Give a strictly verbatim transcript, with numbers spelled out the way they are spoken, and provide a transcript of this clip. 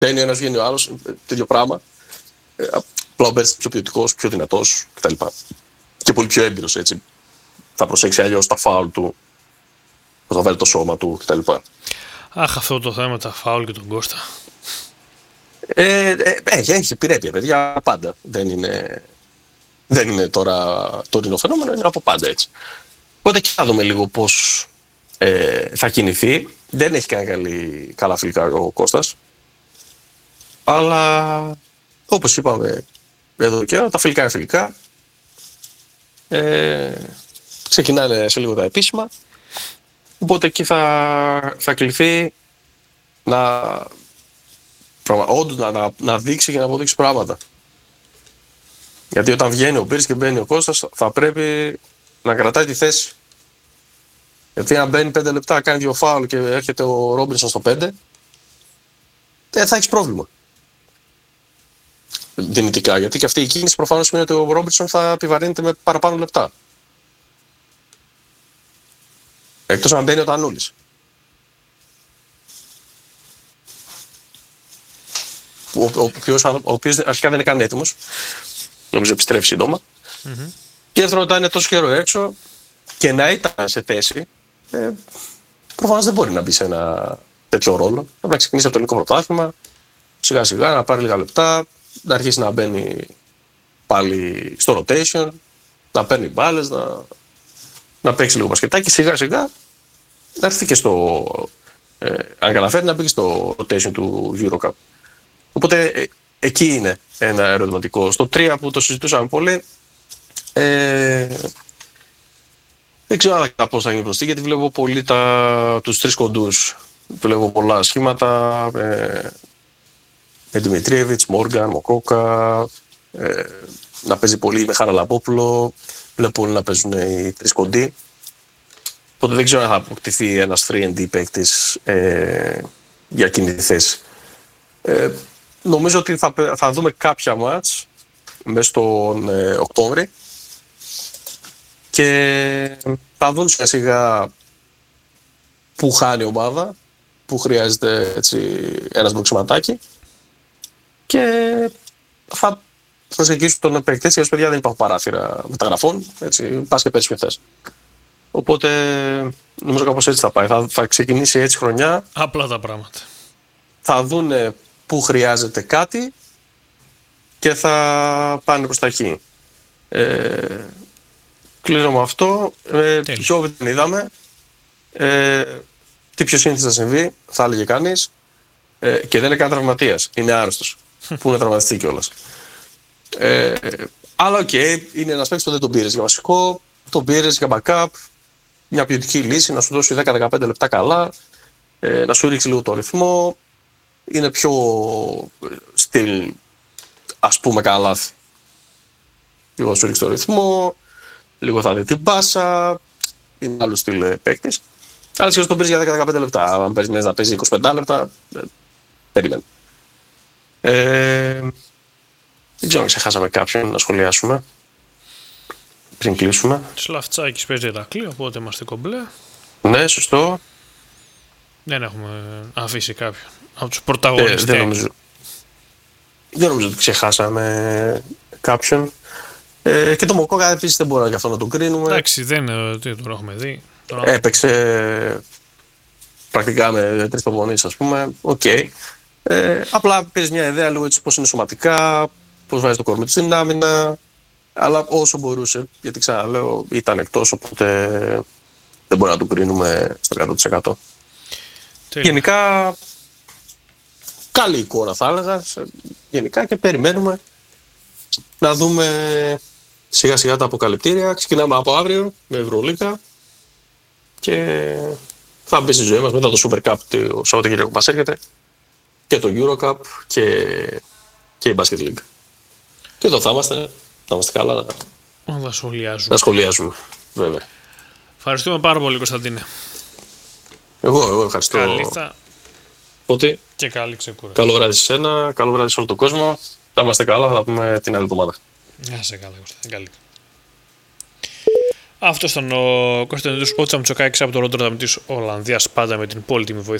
Μπαίνει ο ένας, βγαίνει ο άλλος, το ίδιο πράγμα. Ε, απλά ο Μπέρς πιο ποιοτικός, πιο δυνατός κτλ. Και πολύ πιο έμπειρος, έτσι. Θα προσέξει αλλιώς τα φάουλ του, θα βάλει το σώμα του κτλ. Αχ, αυτό το θέμα, τα φάουλ και τον Κώστα. Ε, ε, έχει, έχει επιρρέπεια, παιδιά, πάντα. Δεν είναι, δεν είναι τώρα τωρινό φαινόμενο, είναι από πάντα έτσι. Οπότε και θα δούμε λίγο πώς ε, θα κινηθεί. Δεν έχει κάνει καλή, καλά φιλικά ο Κώστας. Αλλά όπως είπαμε εδώ και τα φιλικά είναι φιλικά. Ε, ξεκινάνε σε λίγο τα επίσημα. Οπότε εκεί θα, θα κληθεί να, όντως να, να, να δείξει και να αποδείξει πράγματα. Γιατί όταν βγαίνει ο Πύρης και μπαίνει ο Κώστας θα πρέπει να κρατάει τη θέση. Γιατί αν μπαίνει πέντε λεπτά, κάνει δύο φάουλ και έρχεται ο Ρόμπινσον στο πέντε, δεν θα έχεις πρόβλημα. Δυνητικά. Γιατί και αυτή η κίνηση προφανώς σημαίνει ότι ο Ρόμπινσον θα επιβαρύνεται με παραπάνω λεπτά. Εκτός αν μπαίνει ο Τανούλης. Ο, ο, οποίος, ο οποίος αρχικά δεν είναι καν έτοιμος. Νομίζω επιστρέφει σύντομα. Mm-hmm. Και δεύτερον, όταν είναι τόσο καιρό έξω και να ήταν σε θέση, ε, προφανώς δεν μπορεί να μπει σε ένα τέτοιο ρόλο. Πρέπει να ξεκινήσει από το ελληνικό πρωτάθλημα, σιγά σιγά να πάρει λίγα λεπτά, να αρχίσει να μπαίνει πάλι στο rotation, να παίρνει μπάλες, να, να παίξει λίγο μπασκετάκι, σιγά σιγά να έρθει και στο. Ε, αν καταφέρει να μπει στο rotation του EuroCup. Οπότε ε, εκεί είναι ένα ερωτηματικό. Στο τρία που το συζητούσαμε πολύ, ε, δεν ξέρω αν πώς θα γίνει μπροστά, γιατί βλέπω πολύ τα, τους τρεις κοντούς. Βλέπω πολλά σχήματα. Ε, με Δημητρίεβιτς, Μόργαν, Μοκόκα, ε, να παίζει πολύ με Χαραλαμπόπουλο. Βλέπω πολύ να παίζουν οι τρεις κοντοί. Οπότε δεν ξέρω αν θα αποκτηθεί ένας τρία εντ ντι παίκτης ε, για εκείνη τη θέση. Ε, νομίζω ότι θα, θα δούμε κάποια μάτς μέσα στον ε, Οκτώβρη και θα δουν σιγά σιγά που χάνει η ομάδα, που χρειάζεται έτσι, ένας μπροξιματάκι και θα προσεγγίσουν τον παίκτη. Έτσι, παιδιά, δεν υπάρχουν παράθυρα μεταγραφών, έτσι, πας και παίρνεις ποιο θες. Οπότε νομίζω κάπως έτσι θα πάει. Θα, θα ξεκινήσει έτσι χρονιά. Απλά τα πράγματα. Θα δούνε που χρειάζεται κάτι και θα πάνε προς τα εκεί. Ε, κλείνω με αυτό. Ε, Ποιο δεν είδαμε. Ε, τι πιο σύνθεση θα συμβεί, θα έλεγε κανείς. Ε, και δεν είναι καν τραυματίας. Είναι άρρωστος. Που είναι τραυματιστή κιόλας. Ε, αλλά οκ, okay, είναι ένας παίκτης που δεν τον πήρες για βασικό, τον πήρες για backup. Μια ποιοτική λύση, να σου δώσει δέκα με δεκαπέντε λεπτά καλά, ε, να σου ρίξει λίγο το ρυθμό. Είναι πιο στυλ, ας πούμε, καλά λάθη. Λίγο να σου ρίξει το ρυθμό, λίγο θα δει την πάσα, είναι άλλο στυλ παίκτης. Αλλά σχεδόν τον παίζει για δέκα με δεκαπέντε λεπτά. Αν παίζει να παίζει είκοσι πέντε λεπτά, ε, περίμενε. Ε, δεν ξέρω αν ξεχάσαμε κάποιον να σχολιάσουμε. Πριν κλείσουμε. Σλαφτσάκης παίζει Ηρακλή, οπότε είμαστε κομπλέ. Ναι, σωστό. Δεν έχουμε αφήσει κάποιον από τους πρωταγωνιστές. Ε, δεν, νομίζω, δεν νομίζω ότι ξεχάσαμε κάποιον. Ε, και το Μοκόκα επίσης δεν μπορούμε γι' αυτό να τον κρίνουμε. Εντάξει, δεν τον έχουμε δει. Έπαιξε πρακτικά με τρεις προπονήσεις, ας πούμε. Οκ. Okay. Ε, απλά πήρες μια ιδέα λίγο έτσι πώς είναι σωματικά, πώς βάζει το κορμί του στην άμυνα. Αλλά όσο μπορούσε, γιατί ξαναλέω ήταν εκτός, οπότε δεν μπορούμε να του κρίνουμε στο εκατό τοις εκατό. Τι. Γενικά, καλή εικόνα θα έλεγα, γενικά, και περιμένουμε να δούμε σιγά σιγά τα αποκαλυπτήρια. Ξεκινάμε από αύριο με Ευρωλίγκα και θα μπει στη ζωή μας μετά το Super Cup το Σαββατοκύριακο που μας έρχεται και το EuroCup και, και η Basket League. Και εδώ θα είμαστε. Θα είμαστε καλά να, να σχολιάζουμε. Να σχολιάζουμε, βέβαια. Ευχαριστούμε πάρα πολύ, Κωνσταντίνε. Εγώ, εγώ ευχαριστώ. Καλή θα... Ότι... Και καλή ξεκούραση. Καλό βράδυ σε σένα, καλό βράδυ σε όλο τον κόσμο. Θα είμαστε καλά, θα τα πούμε την άλλη εβδομάδα. Γεια σε καλά, Κωνσταντίνε. Αυτό ήταν ο Κωνσταντίνος ο Τσαμτσοκάκης από το Ρότερνταμ της Ολλανδίας, πάντα με την πολύτιμη βοήθεια